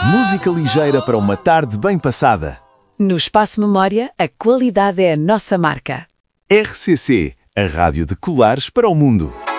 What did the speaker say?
Música ligeira para uma tarde bem passada. No Espaço Memória, a qualidade é a nossa marca. RCC, a rádio de colares para o mundo.